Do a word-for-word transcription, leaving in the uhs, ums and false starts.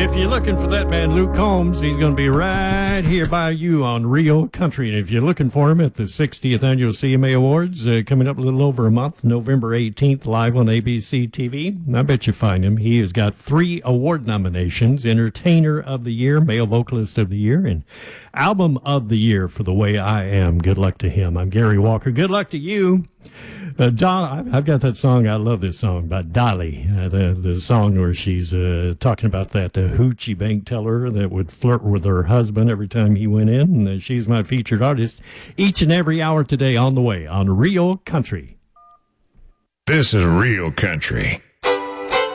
If you're looking for that man, Luke Combs, he's going to be right here by you on Real Country. And if you're looking for him at the sixtieth Annual C M A Awards, uh, coming up a little over a month, November eighteenth, live on A B C T V, I bet you find him. He has got three award nominations: Entertainer of the Year, Male Vocalist of the Year, and Album of the Year for The Way I Am. Good luck to him. I'm Gary Walker. Good luck to you. Uh, Don, I've got that song. I love this song by Dolly, uh, the the song where she's uh, talking about that uh, hoochie bank teller that would flirt with her husband every time he went in. And uh, she's my featured artist each and every hour today on the way on Real Country. This is Real Country.